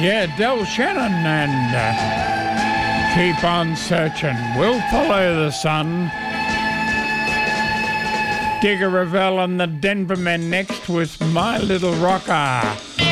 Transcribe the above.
Yeah, Del Shannon and Keep on Searching. We'll follow the sun. Digger Revell and the Denver Men next with My Little Rocker.